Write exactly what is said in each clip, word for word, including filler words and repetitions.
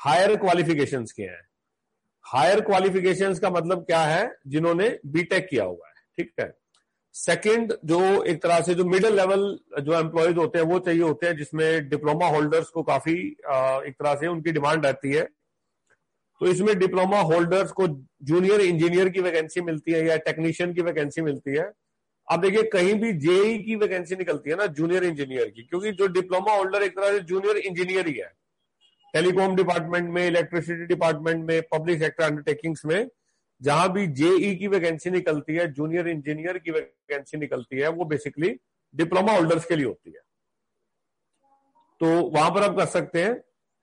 Higher qualifications के हैं। Higher qualifications का मतलब क्या है? जिन्होंने बीटेक किया हुआ है, ठीक है। सेकंड, जो एक तरह से जो मिडिल लेवल जो एम्प्लॉयज होते हैं वो चाहिए होते हैं, जिसमें डिप्लोमा होल्डर्स को काफी एक तरह से उनकी डिमांड रहती है। तो इसमें डिप्लोमा होल्डर्स को जूनियर इंजीनियर की वैकेंसी मिलती है या टेक्नीशियन की वैकेंसी मिलती है। अब देखिए, कहीं भी जेई की वैकेंसी निकलती है ना जूनियर इंजीनियर की, क्योंकि जो डिप्लोमा होल्डर एक तरह से जूनियर इंजीनियर ही है। टेलीकॉम डिपार्टमेंट में, इलेक्ट्रिसिटी डिपार्टमेंट में, पब्लिक सेक्टर अंडरटेकिंग्स में जहां भी जेई की वैकेंसी निकलती है, जूनियर इंजीनियर की वैकेंसी निकलती है, वो बेसिकली डिप्लोमा होल्डर्स के लिए होती है। तो वहां पर आप कर सकते हैं।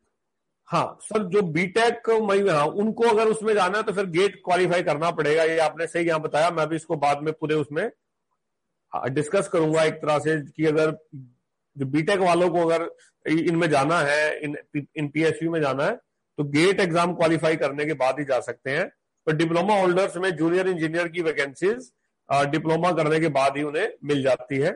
हाँ सर, जो बीटेक मई हाँ उनको अगर उसमें जाना है तो फिर गेट क्वालिफाई करना पड़ेगा। ये आपने सही यहां बताया, मैं भी इसको बाद में पूरे उसमें डिस्कस करूंगा एक तरह से कि अगर जो बीटेक वालों को अगर इनमें जाना है, इन इन पीएसयू में जाना है, तो गेट एग्जाम क्वालिफाई करने के बाद ही जा सकते हैं। पर डिप्लोमा होल्डर्स में जूनियर इंजीनियर की वैकेंसीज डिप्लोमा करने के बाद ही उन्हें मिल जाती है।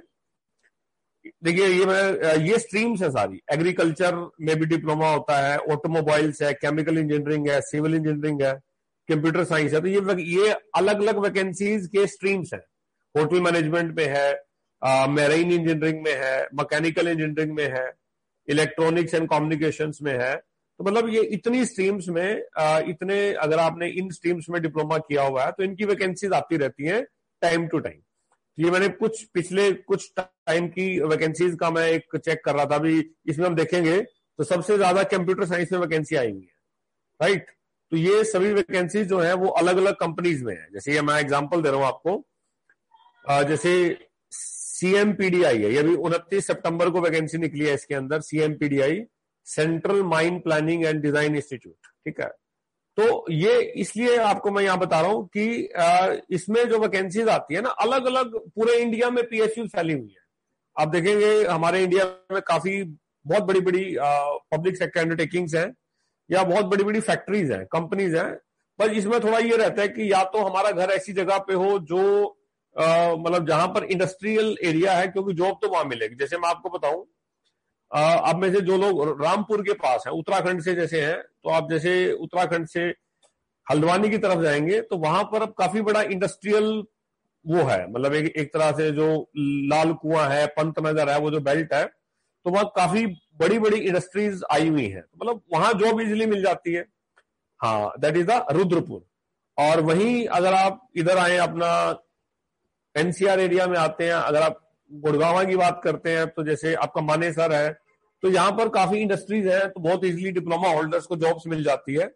देखिए, ये मैं ये स्ट्रीम्स है सारी। एग्रीकल्चर में भी डिप्लोमा होता है, ऑटोमोबाइल्स है, केमिकल इंजीनियरिंग है, सिविल इंजीनियरिंग है, कंप्यूटर साइंस है। तो ये ये अलग अलग वैकेंसीज के स्ट्रीम्स हैं। होटल मैनेजमेंट में है, मैरीन इंजीनियरिंग में है, मैकेनिकल इंजीनियरिंग में है, इलेक्ट्रॉनिक्स एंड कम्युनिकेशंस में है। तो मतलब ये इतनी स्ट्रीम्स में आ, इतने अगर आपने इन स्ट्रीम्स में डिप्लोमा किया हुआ है तो इनकी वैकेंसीज आती रहती हैं टाइम टू टाइम। ये मैंने कुछ पिछले कुछ टाइम की वैकेंसीज का मैं एक चेक कर रहा था। अभी इसमें हम देखेंगे तो सबसे ज्यादा कंप्यूटर साइंस में वैकेंसी आई हुई है, राइट। तो ये सभी वैकेंसीज जो है वो अलग अलग कंपनीज में है। जैसे ये मैं एग्जांपल दे रहा हूं आपको, आ, जैसे सीएमपीडीआई है, ये भी उनतीस सितंबर को वैकेंसी निकली है इसके अंदर। CMPDI, central mine planning and design institute, ठीक है। तो ये इसलिए आपको मैं यहां बता रहा हूं कि इसमें जो वैकेंसीज आती है ना, अलग अलग पूरे इंडिया में पीएसयू फैली हुई है। आप देखेंगे हमारे इंडिया में काफी बहुत बड़ी बड़ी पब्लिक सेक्टर अंडरटेकिंग्स हैं या बहुत बड़ी बड़ी फैक्ट्रीज हैं, कंपनीज हैं। बस इसमें थोड़ा ये रहता है कि या तो हमारा घर ऐसी जगह पे हो जो मतलब जहां पर इंडस्ट्रियल एरिया है, क्योंकि जॉब तो वहां मिलेगी। जैसे मैं आपको बताऊं, अब में से जो लोग रामपुर के पास है, उत्तराखंड से जैसे हैं, तो आप जैसे उत्तराखंड से हल्द्वानी की तरफ जाएंगे तो वहां पर अब काफी बड़ा इंडस्ट्रियल वो है, मतलब एक, एक तरह से जो लाल कुआं है, पंतनगर है, वो जो बेल्ट है, तो वहां काफी बड़ी बड़ी इंडस्ट्रीज आई हुई हैं। तो मतलब वहां जॉब इजिली मिल जाती है। हाँ, दैट इज द रुद्रपुर। और वहीं अगर आप इधर आए, अपना एनसीआर एरिया में आते हैं, अगर आप गुड़गांव की बात करते हैं तो जैसे आपका मानेसर है, तो यहां पर काफी इंडस्ट्रीज है, तो बहुत इजीली डिप्लोमा होल्डर्स को जॉब्स मिल जाती है।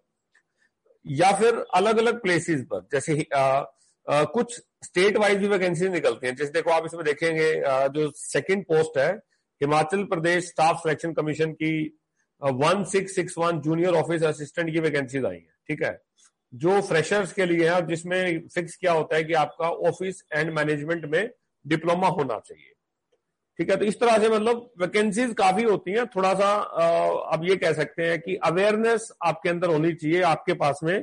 या फिर अलग अलग प्लेसेस पर, जैसे आ, आ, कुछ स्टेट वाइज भी वैकेंसी निकलती हैं। जैसे देखो, आप इसमें देखेंगे आ, जो सेकंड पोस्ट है, Himachal Pradesh staff selection commission की one six six one junior office assistant की वैकेंसीज आई है, ठीक है, जो फ्रेशर्स के लिए है, जिसमें फिक्स क्या होता है कि आपका ऑफिस एंड मैनेजमेंट में डिप्लोमा होना चाहिए, ठीक है। तो इस तरह से मतलब वैकेंसीज काफी होती हैं। थोड़ा सा अब ये कह सकते हैं कि अवेयरनेस आपके अंदर होनी चाहिए, आपके पास में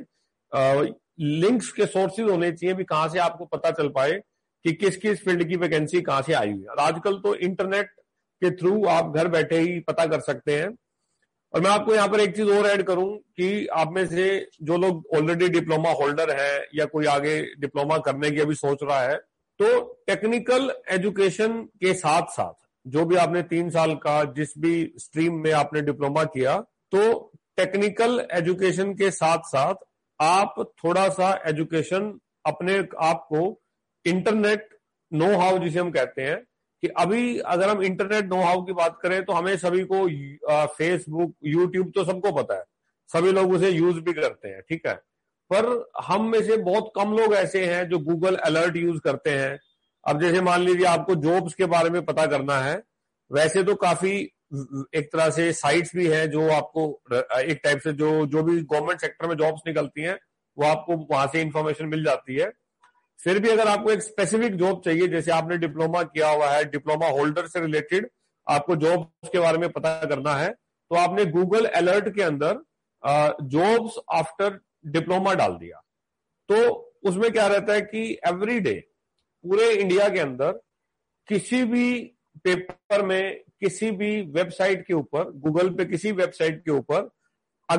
लिंक्स के सोर्सेज होने चाहिए भी, कहां से आपको पता चल पाए कि किस किस फील्ड की वैकेंसी कहां से आई हुई है। और आजकल तो इंटरनेट के थ्रू आप घर बैठे ही पता कर सकते हैं। और मैं आपको यहाँ पर एक चीज और ऐड करूं कि आप में से जो लोग ऑलरेडी डिप्लोमा होल्डर है या कोई आगे डिप्लोमा करने की अभी सोच रहा है, तो टेक्निकल एजुकेशन के साथ साथ जो भी आपने तीन साल का जिस भी स्ट्रीम में आपने डिप्लोमा किया, तो टेक्निकल एजुकेशन के साथ साथ आप थोड़ा सा एजुकेशन अपने आप को इंटरनेट नो हाउ जिसे हम कहते हैं, कि अभी अगर हम इंटरनेट नो हाउ की बात करें तो हमें सभी को फेसबुक, यूट्यूब तो सबको पता है, सभी लोग उसे यूज भी करते हैं, ठीक है। पर हम में से बहुत कम लोग ऐसे हैं जो गूगल अलर्ट यूज करते हैं। अब जैसे मान लीजिए आपको जॉब्स के बारे में पता करना है, वैसे तो काफी एक तरह से साइट्स भी हैं जो आपको एक टाइप से जो जो भी गवर्नमेंट सेक्टर में जॉब्स निकलती हैं वो आपको वहां से इंफॉर्मेशन मिल जाती है। फिर भी अगर आपको एक स्पेसिफिक जॉब चाहिए, जैसे आपने डिप्लोमा किया हुआ है, डिप्लोमा होल्डर से रिलेटेड आपको जॉब्स के बारे में पता करना है, तो आपने गूगल अलर्ट के अंदर जॉब्स आफ्टर डिप्लोमा डाल दिया, तो उसमें क्या रहता है कि एवरी डे पूरे इंडिया के अंदर किसी भी पेपर में, किसी भी वेबसाइट के ऊपर, गूगल पे किसी वेबसाइट के ऊपर